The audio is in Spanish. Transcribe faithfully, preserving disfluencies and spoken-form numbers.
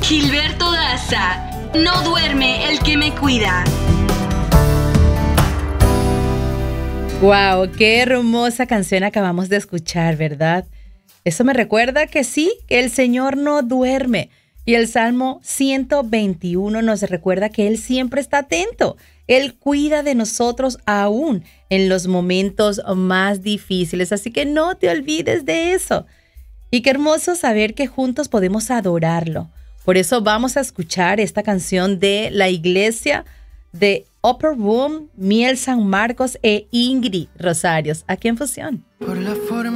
Gilberto Daza, no duerme el que me cuida. Wow, qué hermosa canción acabamos de escuchar, ¿verdad? Eso me recuerda que sí, que el Señor no duerme. Y el Salmo ciento veintiuno nos recuerda que Él siempre está atento. Él cuida de nosotros aún en los momentos más difíciles. Así que no te olvides de eso. Y qué hermoso saber que juntos podemos adorarlo. Por eso vamos a escuchar esta canción de la iglesia de Upper Room, Miel San Marcos e Ingrid Rosarios, aquí en Fusión. Por la forma